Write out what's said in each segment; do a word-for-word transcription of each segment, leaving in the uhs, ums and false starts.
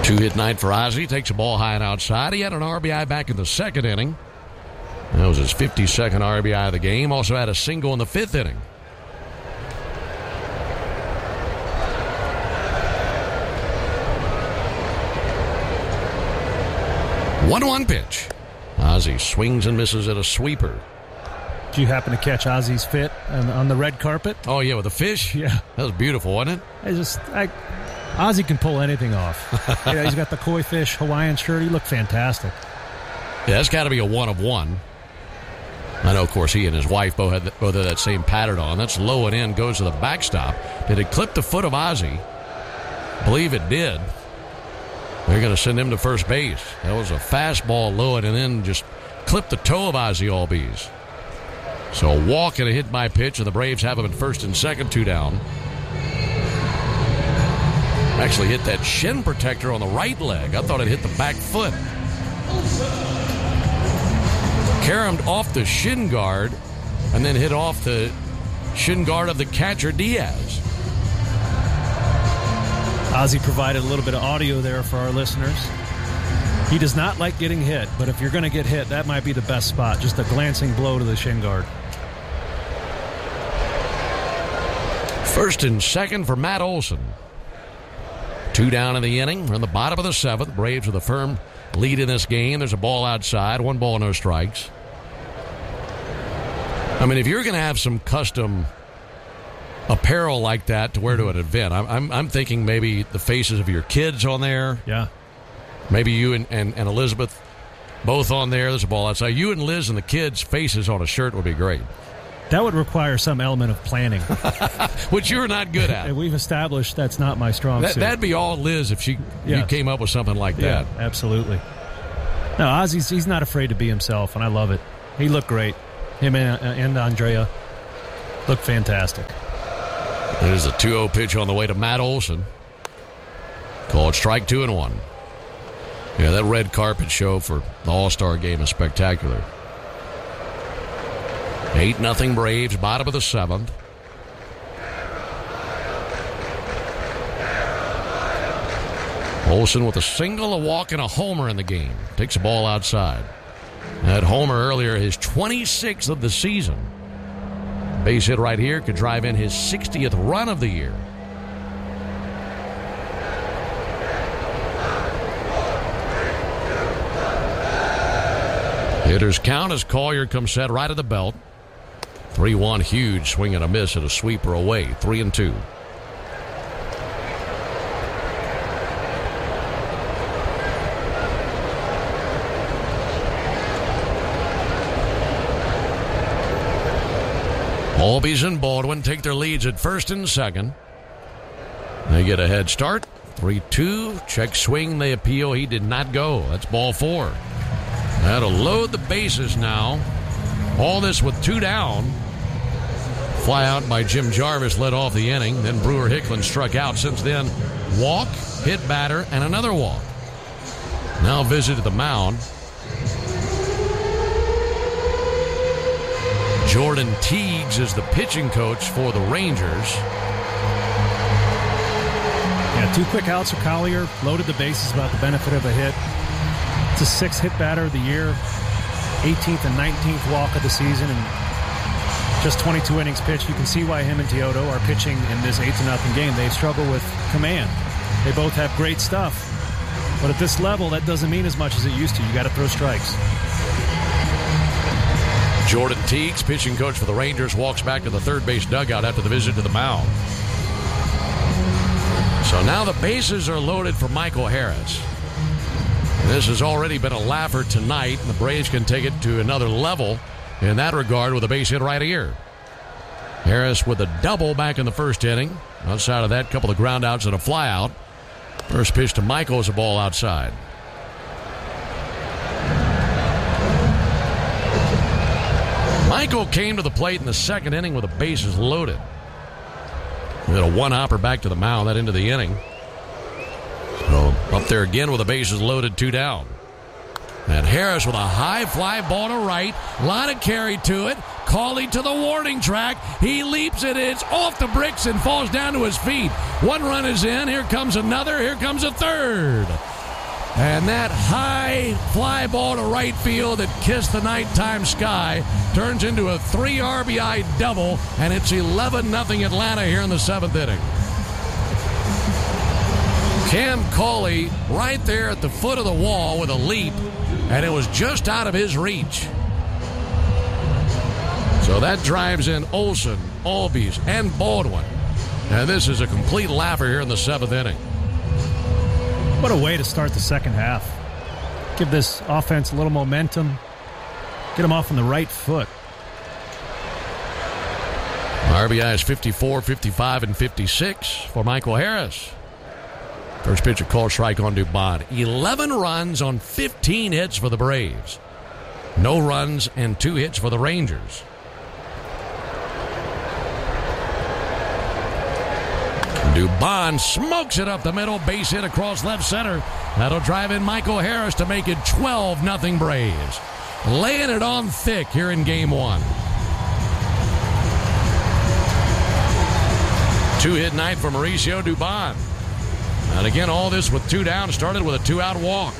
Two-hit night for Ozzie. Takes a ball high and outside. He had an R B I back in the second inning. That was his fifty-second R B I of the game. Also had a single in the fifth inning. one one pitch. Ozzie swings and misses at a sweeper. Did you happen to catch Ozzie's fit on, on the red carpet? Oh, yeah, with the fish? Yeah. That was beautiful, wasn't it? I just, I, Ozzie can pull anything off. You know, he's got the koi fish Hawaiian shirt. He looked fantastic. Yeah, that's got to be a one of one. I know, of course, he and his wife both had, both had that same pattern on. That's low and in, goes to the backstop. Did it clip the foot of Ozzie? I believe it did. They're going to send him to first base. That was a fastball low and in, just clipped the toe of Ozzie Albies. So a walk and a hit by pitch, and the Braves have him at first and second, two down. Actually hit that shin protector on the right leg. I thought it hit the back foot. Caromed off the shin guard and then hit off the shin guard of the catcher, Diaz. Ozzie provided a little bit of audio there for our listeners. He does not like getting hit, but if you're going to get hit, that might be the best spot. Just a glancing blow to the shin guard. First and second for Matt Olson. Two down in the inning. We're in the bottom of the seventh. Braves with a firm lead in this game. There's a ball outside. One ball, no strikes. I mean, if you're going to have some custom apparel like that to wear to an event, I'm, I'm, I'm thinking maybe the faces of your kids on there. Yeah. Maybe you and, and, and Elizabeth both on there. There's a ball outside. You and Liz and the kids' faces on a shirt would be great. That would require some element of planning. Which you're not good at. And we've established that's not my strong that, suit. That'd be all Liz if she yeah. you came up with something like that. Yeah, absolutely. No, Ozzie's he's not afraid to be himself, and I love it. He looked great. Him and, and Andrea looked fantastic. There's a two oh pitch on the way to Matt Olson. Called strike two and one. Yeah, that red carpet show for the All-Star game is spectacular. eight nothing Braves, bottom of the seventh. Olson with a single, a walk, and a homer in the game. Takes a ball outside. That homer earlier, his twenty-sixth of the season. Base hit right here could drive in his sixtieth run of the year. Hitters count as Collier comes set right at the belt. three one, huge swing and a miss at a sweeper away. three and two. Albies and Baldwin take their leads at first and second. They get a head start. three two. Check swing. They appeal. He did not go. That's ball four. That'll load the bases now. All this with two down. Fly out by Jim Jarvis led off the inning. Then Brewer Hicklin struck out. Since then, walk, hit batter, and another walk. Now visited the mound. Jordan Teagues is the pitching coach for the Rangers. Yeah, two quick outs for Collier. Loaded the bases about the benefit of a hit. It's a sixth hit batter of the year. eighteenth and nineteenth walk of the season. And just twenty-two innings pitched. You can see why him and Teodo are pitching in this eight to nothing game. They struggle with command. They both have great stuff. But at this level, that doesn't mean as much as it used to. You got to throw strikes. Jordan Teagues, pitching coach for the Rangers, walks back to the third base dugout after the visit to the mound. So now the bases are loaded for Michael Harris. This has already been a laugher tonight, and the Braves can take it to another level in that regard with a base hit right here. Harris with a double back in the first inning. Outside of that, a couple of ground outs and a fly out. First pitch to Michael is a ball outside. Michael came to the plate in the second inning with the bases loaded. He had a one-hopper back to the mound, that into the inning. So up there again with the bases loaded, two down. And Harris with a high fly ball to right. A lot of carry to it. Calling to the warning track. He leaps it. It's off the bricks and falls down to his feet. One run is in. Here comes another. Here comes a third. And that high fly ball to right field that kissed the nighttime sky turns into a three R B I double, and it's eleven nothing Atlanta here in the seventh inning. Cam Cauley right there at the foot of the wall with a leap, and it was just out of his reach. So that drives in Olsen, Albies, and Baldwin. And this is a complete laugher here in the seventh inning. What a way to start the second half. Give this offense a little momentum. Get them off on the right foot. R B Is fifty-four, fifty-five, and fifty-six for Michael Harris. First pitch, a call strike on Dubon. eleven runs on fifteen hits for the Braves. No runs and two hits for the Rangers. Dubon smokes it up the middle, base hit across left center. That'll drive in Michael Harris to make it twelve nothing Braves. Laying it on thick here in game one. Two-hit night for Mauricio Dubon. And again, all this with two down, started with a two-out walk.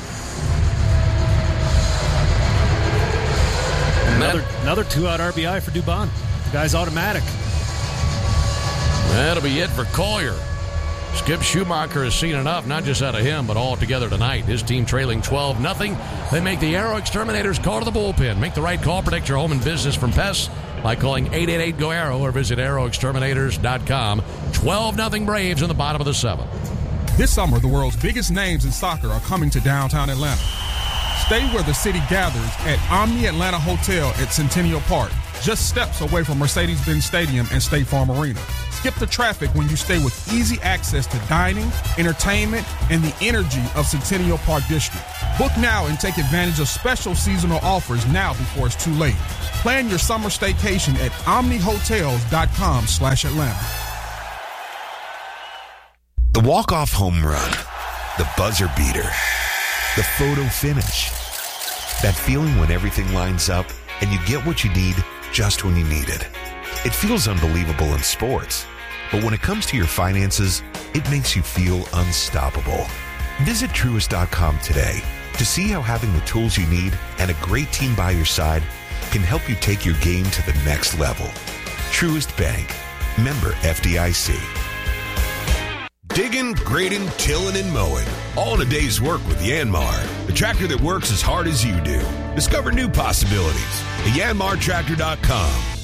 Another, another two-out R B I for Dubon. The guy's automatic. That'll be it for Collier. Skip Schumacher has seen enough, not just out of him, but all together tonight. His team trailing twelve nothing. They make the Aero Exterminators call to the bullpen. Make the right call. Protect your home and business from pests by calling eight eight eight, G O, A R O or visit aero exterminators dot com. twelve nothing Braves in the bottom of the seventh. This summer, the world's biggest names in soccer are coming to downtown Atlanta. Stay where the city gathers at Omni Atlanta Hotel at Centennial Park, just steps away from Mercedes-Benz Stadium and State Farm Arena. Skip the traffic when you stay with easy access to dining, entertainment, and the energy of Centennial Park District. Book now and take advantage of special seasonal offers now before it's too late. Plan your summer staycation at omnihotels.com slash Atlanta. The walk-off home run, the buzzer beater, the photo finish. That feeling when everything lines up and you get what you need just when you need it. It feels unbelievable in sports, but when it comes to your finances, it makes you feel unstoppable. Visit Truist dot com today to see how having the tools you need and a great team by your side can help you take your game to the next level. Truist Bank. Member F D I C. Digging, grading, tilling, and mowing. All in a day's work with Yanmar, the tractor that works as hard as you do. Discover new possibilities at yanmar tractor dot com.